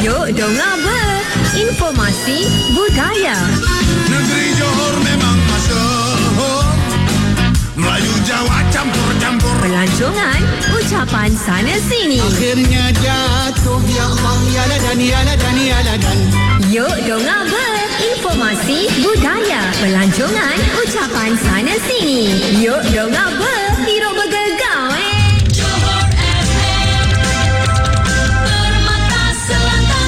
Yuk dengar informasi budaya. Negeri Johor memang masyhur, Melayu Jawa campur-campur. Pelancongan, ucapan sana sini. Akhirnya jatuh, ya Allah, ya ladan, ya ladan, ya ladan. Yuk dengar informasi budaya. Pelancongan, ucapan sana sini. Yuk dengar hidup bergegar. Johor FM, Permata Selatan.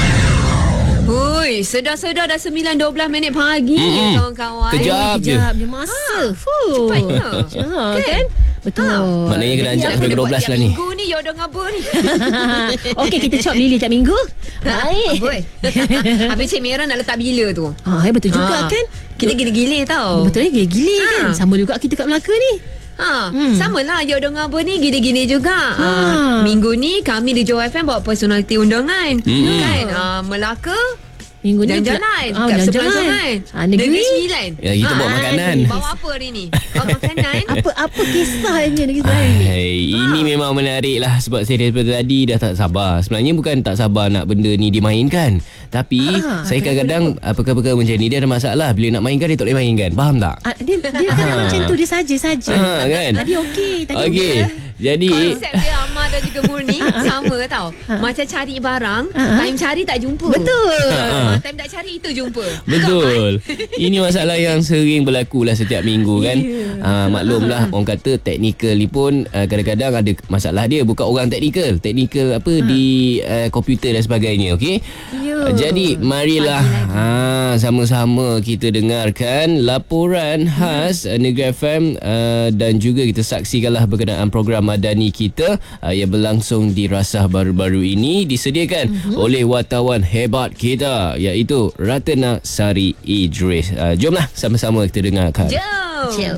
Hui, sedar-sedar dah 9.12 pagi kawan-kawan. Kejap je. Masa. Cepatnya. Kan? Betul. Maknanya kena anjak sampai 12 lah ni. Minggu ni you dengar apa ni? Okey, kita chop lili tiap minggu. Baik. Boy. Habis Cik Mira nak letak bila tu? Betul juga kan. Kita gila-gila tau. Betul ni gila-gila kan. Sama juga kita kat Melaka ni. Sama lah you dengar apa ni gini-gini juga. Minggu ni kami di Johor FM bawa personaliti undangan. Kan? Melaka Minggu ni jalan-jalan kat sebelah sungai. Negeri Sembilan. Ya, kita bawa makanan. Bawa apa hari ni? Bawa makanan. Apa kisahnya Negeri Sembilan ni? Ini memang menarik lah. Sebab saya daripada tadi dah tak sabar. Sebenarnya bukan tak sabar nak benda ni dimainkan. Tapi saya kadang-kadang perkara-perkara macam ni dia ada masalah. Bila nak mainkan dia tak boleh mainkan. Faham tak? Dia kadang macam tu. Dia saja-saja. Kan? Tadi okey. Jadi konsep dia Amar dan juga Murni sama tau. Macam cari barang, time cari tak jumpa. Betul. Time tak cari itu jumpa. Betul. Ini masalah yang sering berlaku lah setiap minggu kan. Maklumlah orang kata teknikal ni pun kadang-kadang ada masalah dia. Bukan orang teknikal apa di komputer dan sebagainya. Okey. Jadi marilah sama-sama kita dengarkan laporan khas Negeri FM dan juga kita saksikanlah berkenaan program madani kita yang berlangsung di Rasah baru-baru ini disediakan oleh wartawan hebat kita iaitu Ratna Sari Idris. Jomlah sama-sama kita dengarkan. Jom.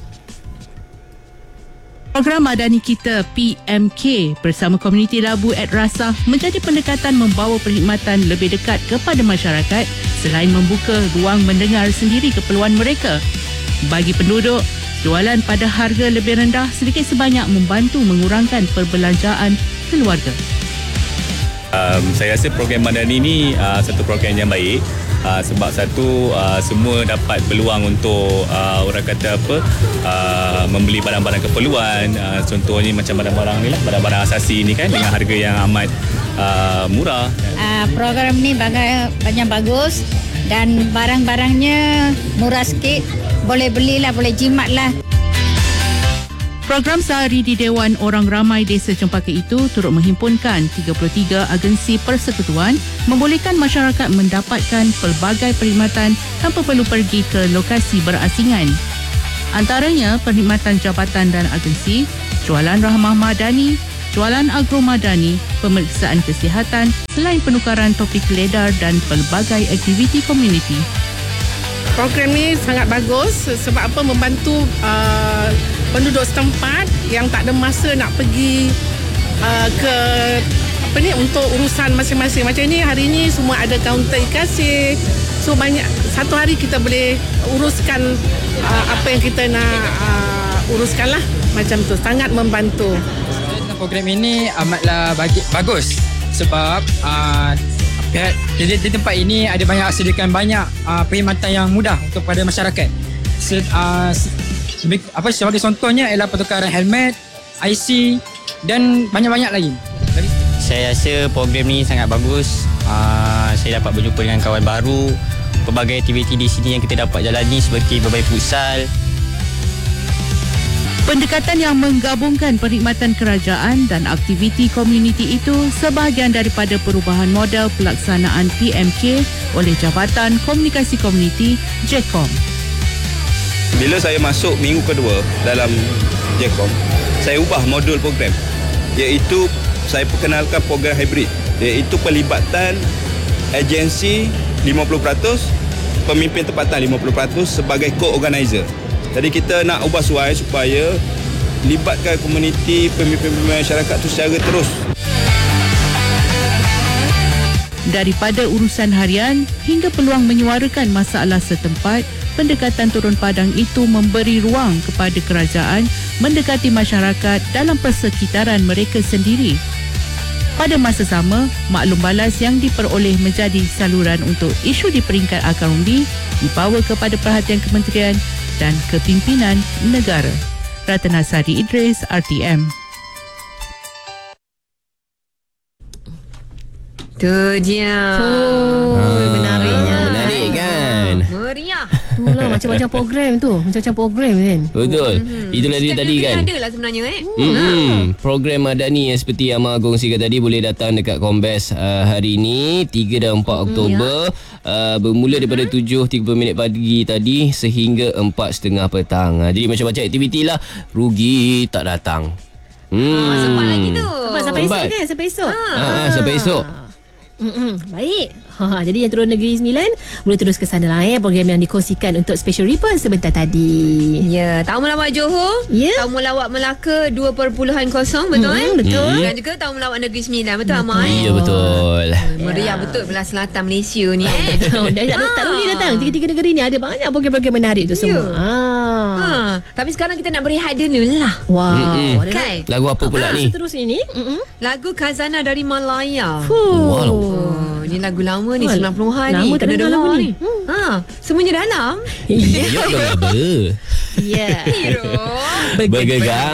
Program madani kita PMK bersama komuniti Labu at Rasah menjadi pendekatan membawa perkhidmatan lebih dekat kepada masyarakat selain membuka ruang mendengar sendiri keperluan mereka. Bagi penduduk, jualan pada harga lebih rendah sedikit sebanyak membantu mengurangkan perbelanjaan keluarga. Saya rasa program madani ni satu program yang baik sebab satu semua dapat peluang untuk orang kata membeli barang-barang keperluan, contohnya macam barang-barang ni lah, barang-barang asasi ni kan dengan harga yang amat murah. Program ni banyak bagus dan barang-barangnya murah sikit, boleh belilah, boleh jimat lah. Program sehari di Dewan Orang Ramai Desa Cempaka itu turut menghimpunkan 33 agensi persekutuan membolehkan masyarakat mendapatkan pelbagai perkhidmatan tanpa perlu pergi ke lokasi berasingan. Antaranya perkhidmatan jabatan dan agensi, jualan rahmah madani, jualan agro madani, pemeriksaan kesihatan selain penukaran topik ledar dan pelbagai aktiviti komuniti. Program ni sangat bagus sebab membantu penduduk setempat yang tak ada masa nak pergi ke untuk urusan masing-masing. Macam ni hari ni semua ada kaunter e-kasih. So banyak satu hari kita boleh uruskan apa yang kita nak uruskan lah. Macam tu, sangat membantu. Program ini amatlah bagus sebab di tempat ini ada banyak sediakan banyak perkhidmatan yang mudah untuk pada masyarakat. Sebagai contohnya ialah pertukaran helmet, IC dan banyak-banyak lagi. Saya rasa program ni sangat bagus. Saya dapat berjumpa dengan kawan baru, pelbagai aktiviti di sini yang kita dapat jalani seperti bermain futsal. Pendekatan yang menggabungkan perkhidmatan kerajaan dan aktiviti komuniti itu sebahagian daripada perubahan model pelaksanaan PMK oleh Jabatan Komunikasi Komuniti JKOM. Bila saya masuk minggu kedua dalam JKOM, saya ubah modul program, iaitu saya perkenalkan program hybrid, iaitu pelibatan agensi 50%, pemimpin tempatan 50% sebagai co-organizer. Jadi kita nak ubah suai supaya libatkan komuniti, pemimpin-pemimpin masyarakat tu secara terus. Daripada urusan harian hingga peluang menyuarakan masalah setempat, pendekatan turun padang itu memberi ruang kepada kerajaan mendekati masyarakat dalam persekitaran mereka sendiri. Pada masa sama, maklum balas yang diperoleh menjadi saluran untuk isu di peringkat akar undi dibawa kepada perhatian kementerian dan kepimpinan negara. Ratana Sari Idris, RTM. Tu dia. Menariknya. Menarik kan? Meriah. Itulah macam-macam program tu. Macam-macam program kan. Betul. Itulah dia tadi kan. Ada lah sebenarnya Program Madani yang seperti Amar kongsikan tadi boleh datang dekat Kombes hari ini 3 dan 4 Oktober. Bermula daripada 7.30 pagi tadi sehingga 4.30 petang. Jadi macam-macam aktiviti lah. Rugi tak datang. Sempat lagi tu. Sampai esok kan? Sampai esok. Sampai esok. Baik. Jadi yang turun Negeri Sembilan boleh terus ke sana lah program yang dikongsikan untuk special report sebentar tadi. Ya, Tamu Lawak Johor, Tamu Lawak Melaka 2.0 betul betul. Dan juga Tamu Lawak Negeri Sembilan betul Amar. Ya betul. Meriah betul belah selatan Malaysia ni Dan tak rugi datang. Tiga-tiga negeri ni ada banyak program-program menarik tu semua. Tapi sekarang kita nak berehat dulu lah. Wow. Kan? Lagu apa pula ni? Seterusnya ni Lagu Khazanah dari Malaya. Ni lagu lama ni 90-an ni. Lama tak dengar lagu ni. Semuanya dalam. Ya, apa? Ya. Hero Bergegar.